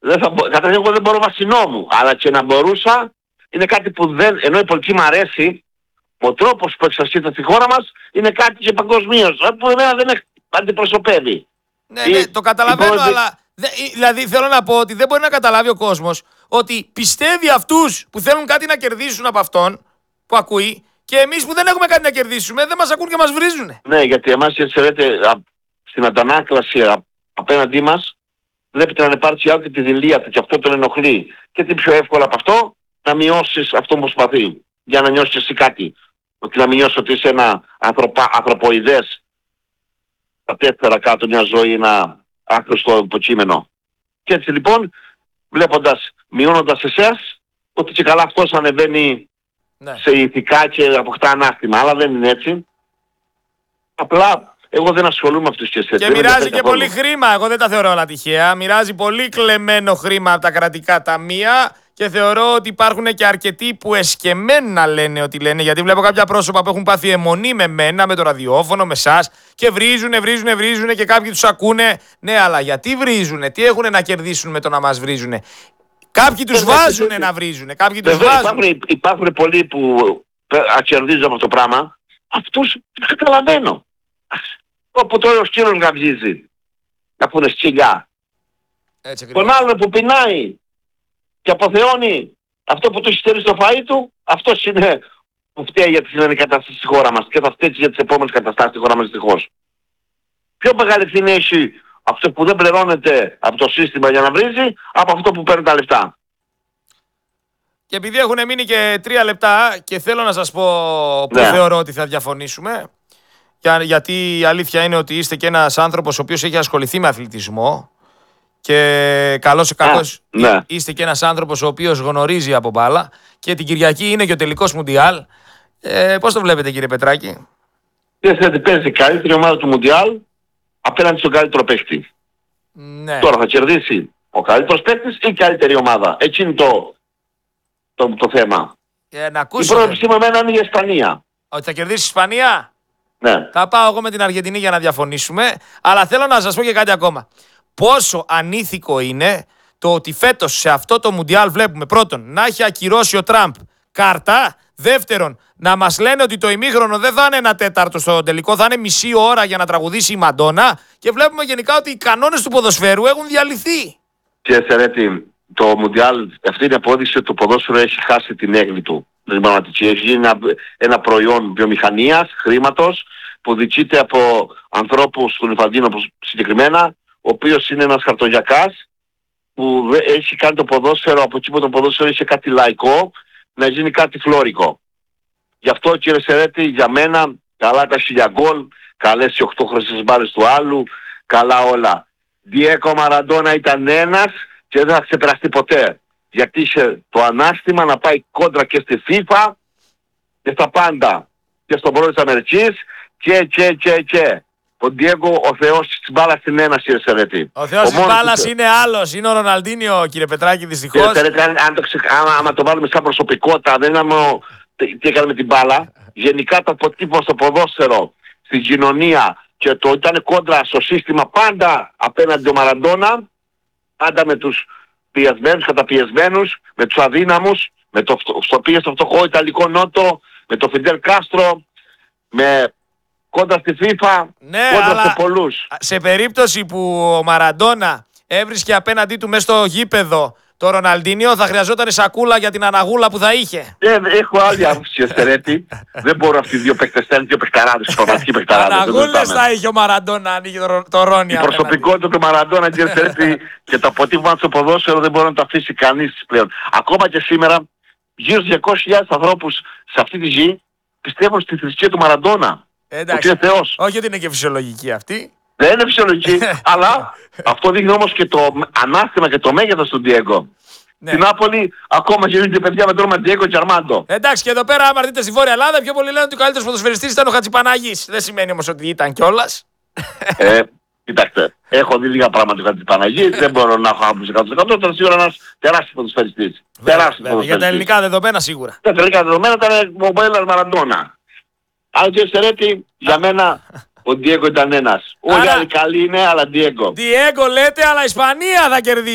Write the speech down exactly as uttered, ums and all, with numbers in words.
Δεν θα μπο... Καταρχήν εγώ δεν μπορώ βασινό μου, αλλά και να μπορούσα είναι κάτι που δεν, ενώ η πολιτική μου αρέσει, ο τρόπος που εξασκείται στη χώρα μας είναι κάτι και παγκοσμίως, που εμένα δεν έχει αντιπροσωπεύει. Ναι, ναι, η, το καταλαβαίνω, η... αλλά δε, δηλαδή θέλω να πω ότι δεν μπορεί να καταλάβει ο κόσμος ότι πιστεύει αυτούς που θέλουν κάτι να κερδίσουν από αυτόν που ακούει και εμείς που δεν έχουμε κάτι να κερδίσουμε δεν μας ακούν και μας βρίζουν. Ναι, γιατί εμάς, ξέρετε, στην αντανάκλαση απέναντί μας βλέπετε να υπάρξει άλλο και τη δειλία του και αυτό τον ενοχλεί. Και τι πιο εύκολο από αυτό, να μειώσεις αυτό που προσπαθεί. Για να νιώσεις εσύ κάτι. Ότι να μην νιώσεις ότι είσαι ένα ανθρωπα, ανθρωποειδές τα τέσσερα κάτω μια ζωή, ένα άχρηστο υποκείμενο. Και έτσι λοιπόν, βλέποντας, μειώνοντας εσάς, ότι και καλά αυτός ανεβαίνει ναι. σε ηθικά και αποκτά ανάστημα. Αλλά δεν είναι έτσι. Απλά εγώ δεν ασχολούμαι με αυτούς και εσείς. Και μοιράζει και πολύ χρήμα. Εγώ δεν τα θεωρώ όλα τυχαία. Μοιράζει πολύ κλεμμένο χρήμα από τα κρατικά ταμεία. Και θεωρώ ότι υπάρχουν και αρκετοί που εσκεμμένα λένε ότι λένε. Γιατί βλέπω κάποια πρόσωπα που έχουν πάθει αιμονή με μένα, με το ραδιόφωνο, με εσάς. Και βρίζουνε, βρίζουνε, βρίζουνε και κάποιοι τους ακούνε. Ναι, αλλά γιατί βρίζουνε, τι έχουνε να κερδίσουν με το να μας βρίζουνε. Κάποιοι τους βάζουνε να βρίζουνε. Κάποιοι τους βάζουν. Υπάρχουν, υπάρχουν πολλοί που ακερδίζουν από το πράγμα. Αυτούς τους καταλαβαίνω. Όπου τώρα ο σκύλος γαυγίζει. Να πούνε σκυλιά. Τον άλλον που πεινάει και αποθεώνει αυτό που του έχει στέλνει στο φαΐ του, αυτός είναι που φταίει για τη σημερινή κατάσταση στη χώρα μας και θα φταίει για τις επόμενες καταστάσεις στη χώρα μας δυστυχώς. Πιο μεγάλη ευθύνη έχει αυτό που δεν πληρώνεται από το σύστημα για να βρίζει, από αυτό που παίρνει τα λεφτά. Και επειδή έχουν μείνει και τρία λεπτά και θέλω να σας πω που ναι. θεωρώ ότι θα διαφωνήσουμε, γιατί η αλήθεια είναι ότι είστε και ένας άνθρωπος ο οποίος έχει ασχοληθεί με αθλητισμό και καλώς ή κακώς ναι. είστε και ένας άνθρωπος ο οποίος γνωρίζει από μπάλα και την Κυριακή είναι και ο τελικός Μουντιάλ. Ε, πώς το βλέπετε κύριε Πετράκη? Θέλετε παίζει η καλύτερη ομάδα του Μουντιάλ απέναντι στον καλύτερο παίκτη. Ναι. Τώρα θα κερδίσει ο καλύτερος παίκτης ή η καλύτερη ομάδα. Έτσι είναι το, το, το θέμα. Ε, να η πρόβλεψή με εμένα είναι η Ισπανία. Ότι θα κερδίσει η Ισπανία? Ναι. Θα πάω εγώ με την Αργεντινή για να διαφωνήσουμε. Αλλά θέλω να σας πω και κάτι ακόμα. Πόσο ανήθικο είναι το ότι φέτος σε αυτό το Μουντιάλ βλέπουμε πρώτον να έχει ακυρώσει ο Τραμπ κάρτα. Δεύτερον, να μας λένε ότι το ημίχρονο δεν θα είναι ένα τέταρτο στο τελικό, θα είναι μισή ώρα για να τραγουδήσει η Μαντόνα. Και βλέπουμε γενικά ότι οι κανόνες του ποδοσφαίρου έχουν διαλυθεί. Κύριε Σερέτη, το Μουντιάλ, αυτή είναι η απόδειξη ότι το ποδόσφαιρο έχει χάσει την έγκλη του. Έχει γίνει ένα, ένα προϊόν βιομηχανίας, χρήματος, που διοικείται από ανθρώπους του Λιφαντίνο συγκεκριμένα, ο οποίος είναι ένας χαρτογιακάς που έχει κάνει το ποδόσφαιρο, από εκεί που το ποδόσφαιρο είχε κάτι λαϊκό, να γίνει κάτι φλόρικο. Γι' αυτό κύριε Σερέτη, για μένα, καλά τα χίλια γκολ, καλές οι οκτώ χρυσές μπάλες του άλλου, καλά όλα. Διέκο Μαραντόνα ήταν ένας και δεν θα ξεπεραστεί ποτέ. Γιατί είχε το ανάστημα να πάει κόντρα και στη FIFA και στα πάντα. Και στον πρόεδρο της Αμερικής και και και και. Ο Ντιέγκο, ο θεός της μπάλας είναι ένας, κύριε Σερέτη. Ο θεός της μπάλας του... είναι άλλος, είναι ο Ροναλντίνιο, κύριε Πετράκη, δυστυχώς. Κύριε Σερέτη, αν, αν, το ξε... άμα, άμα το βάλουμε σαν προσωπικότητα, δεν είναι τι έκανε με την μπάλα. Γενικά το αποτύπωμα στο ποδόσφαιρο, στην κοινωνία και το ήταν κόντρα στο σύστημα πάντα απέναντι ο Μαραντόνα, πάντα με τους πιεσμένους, καταπιεσμένους, με τους αδύναμους, με το στο πήγε στο φτωχό Ιταλικό Νότο, με το Φιντέλ Κάστρο, με κόντρα στη FIFA, ναι, κόντρα αλλά σε πολλούς. Σε περίπτωση που ο Μαραντόνα έβρισκε απέναντί του μέσα στο γήπεδο το Ροναλντίνιο, θα χρειαζόταν σακούλα για την αναγούλα που θα είχε. Ε, έχω άλλη άποψη, Σερέτη. Δεν μπορώ αυτοί οι δύο παίκτες, είναι δύο παικταράδες, πραγματικοί παικταράδες. Αναγούλες θα είχε ο Μαραντόνα αν είχε το, το Ρόνι. Η προσωπικότητα του Μαραντόνα, κύριε Σερέτη, και το αποτύπωμα στο ποδόσφαιρο δεν μπορεί να το αφήσει κανείς πλέον. Ακόμα και σήμερα, γύρω στους διακόσιες χιλιάδες ανθρώπους σε αυτή τη γη πιστεύουν στη θρησκεία του Μαραντόνα. Εντάξει, ο Θεός. Όχι ότι είναι και φυσιολογική αυτή. Δεν είναι φυσιολογική, αλλά αυτό δείχνει όμως και το ανάστημα και το μέγεθος του Ντιέγκο. Ναι. Στην Νάπολη ακόμα γίνονται παιδιά με τρόμα Ντιέγκο και Αρμάντο. Εντάξει, και εδώ πέρα, άμα δείτε στη Βόρεια Ελλάδα, πιο πολύ λένε ότι ο καλύτερος ποδοσφαιριστής ήταν ο Χατζηπαναγής. Δεν σημαίνει όμως ότι ήταν κιόλας. Ε, κοιτάξτε, έχω δει λίγα πράγματα του Χατζηπαναγή, δεν μπορώ να έχω άποψη εκατό τοις εκατό, ήταν σίγουρα ένας τεράστιος ποδοσφαιριστής. Για τα ελληνικά δεδομένα σίγουρα. Για τα ελληνικά δεδομένα ήταν ο Μπέλας Μαραντόνα. Αν και Σερέτη, για μένα ο Ντιέγκο ήταν ένας. Όλοι άλλοι καλοί είναι, αλλά Ντιέγκο. Ντιέγκο λέτε, αλλά η Ισπανία θα κερδίσει.